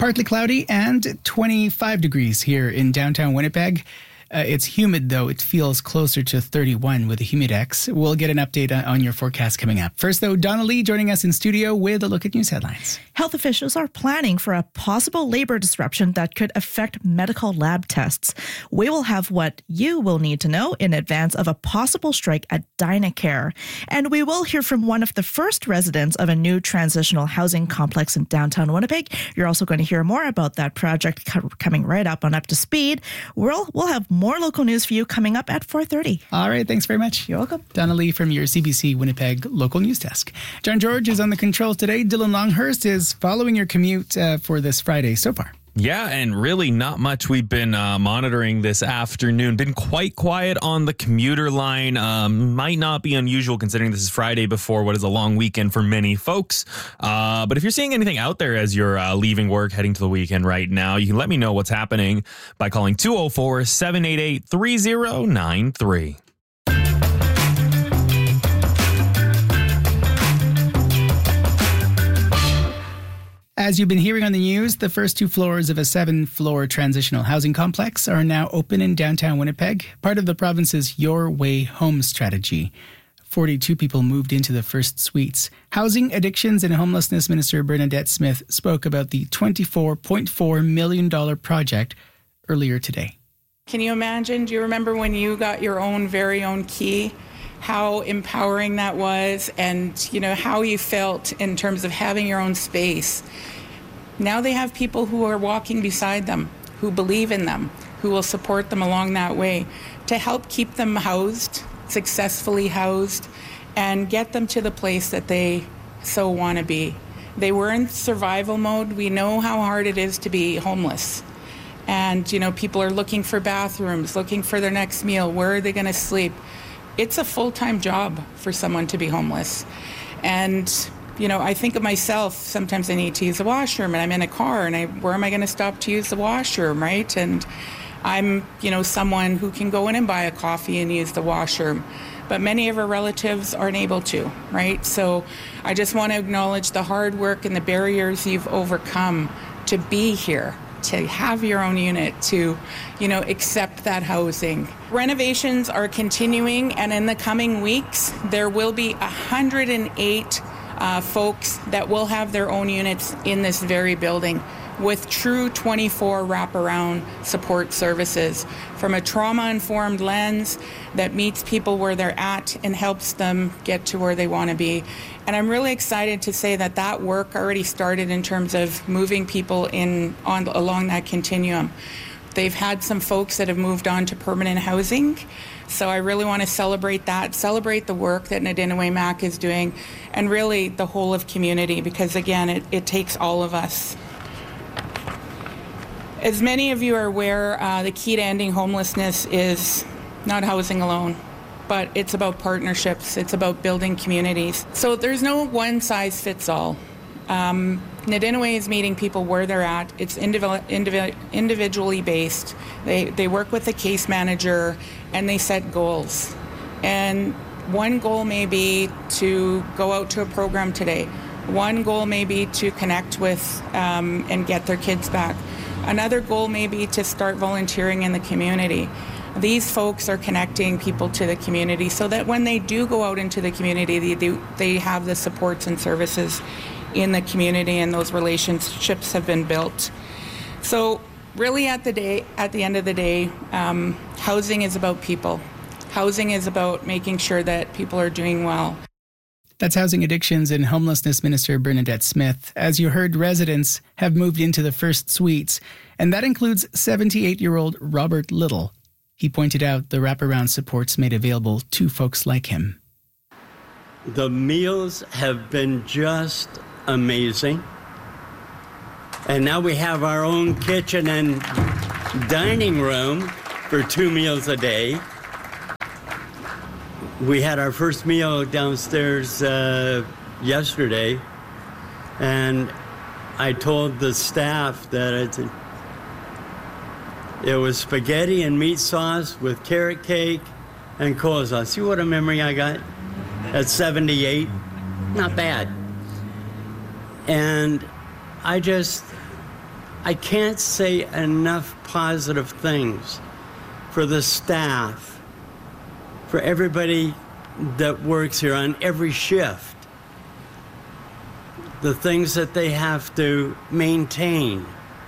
Partly cloudy and 25 degrees here in downtown Winnipeg. It's humid, though. It feels closer to 31 with a humidex. We'll get an update on your forecast coming up. First, though, Donna Lee joining us in studio with a look at news headlines. Health officials are planning for a possible labor disruption that could affect medical lab tests. We will have what you will need to know in advance of a possible strike at Dynacare. And we will hear from one of the first residents of a new transitional housing complex in downtown Winnipeg. You're also going to hear more about that project coming right up on Up to Speed. We'll have more local news for you coming up at 4:30. All right, thanks very much. You're welcome. Donna Lee from your CBC Winnipeg local news desk. John George is on the controls today. Dylan Longhurst is following your commute for this Friday so far. Yeah, and really not much we've been monitoring this afternoon. Been quite quiet on the commuter line. Might not be unusual considering this is Friday before what is a long weekend for many folks. But if you're seeing anything out there as you're leaving work, heading to the weekend right now, you can let me know what's happening by calling 204-788-3093. As you've been hearing on the news, the first 2 floors of a 7-floor transitional housing complex are now open in downtown Winnipeg, part of the province's Your Way Home strategy. 42 people moved into the first suites. Housing, Addictions and Homelessness Minister Bernadette Smith spoke about the $24.4 million project earlier today. Can you imagine? Do you remember when you got your very own key? How empowering that was, and how you felt in terms of having your own space. Now they have people who are walking beside them, who believe in them, who will support them along that way to help keep them housed, successfully housed, and get them to the place that they so want to be. They were in survival mode. We know how hard it is to be homeless. And, people are looking for bathrooms, looking for their next meal. Where are they going to sleep? It's a full-time job for someone to be homeless. And, I think of myself, sometimes I need to use the washroom and I'm in a car and where am I going to stop to use the washroom, right? And I'm, someone who can go in and buy a coffee and use the washroom. But many of our relatives aren't able to, right? So I just want to acknowledge the hard work and the barriers you've overcome to be here, to have your own unit, to, accept that housing. Renovations are continuing, and in the coming weeks, there will be 108 folks that will have their own units in this very building with true 24 wraparound support services from a trauma-informed lens that meets people where they're at and helps them get to where they want to be. And I'm really excited to say that work already started in terms of moving people along that continuum. They've had some folks that have moved on to permanent housing. So I really want to celebrate that, celebrate the work that Nadinaway Mac is doing, and really the whole of community, because again, it takes all of us. As many of you are aware, the key to ending homelessness is not housing alone, but it's about partnerships. It's about building communities. So there's no one size fits all. Nadinaway is meeting people where they're at. It's individually based. They work with the case manager and they set goals. And one goal may be to go out to a program today. One goal may be to connect with and get their kids back. Another goal may be to start volunteering in the community. These folks are connecting people to the community so that when they do go out into the community, they have the supports and services in the community, and those relationships have been built. So really at the end of the day, housing is about people. Housing is about making sure that people are doing well. That's Housing, Addictions and Homelessness Minister Bernadette Smith. As you heard, residents have moved into the first suites, and that includes 78-year-old Robert Little. He pointed out the wraparound supports made available to folks like him. The meals have been just amazing. And now we have our own kitchen and dining room for 2 meals a day. We had our first meal downstairs yesterday, and I told the staff that it was spaghetti and meat sauce with carrot cake and coleslaw. See what a memory I got at 78? Not bad. And I just I can't say enough positive things for the staff, for everybody that works here on every shift, the things that they have to maintain.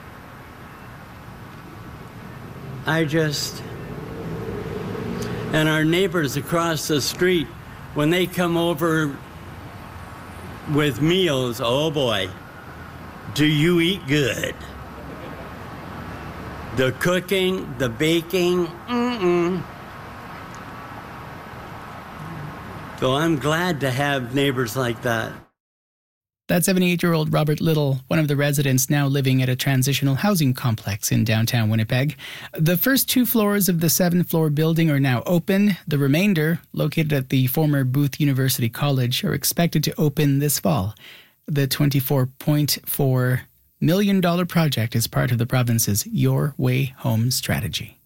And our neighbors across the street, when they come over with meals, oh boy, do you eat good. The cooking, the baking, So I'm glad to have neighbors like that. That's 78-year-old Robert Little, one of the residents now living at a transitional housing complex in downtown Winnipeg. The first 2 floors of the 7th-floor building are now open. The remainder, located at the former Booth University College, are expected to open this fall. The $24.4 million project is part of the province's Your Way Home strategy.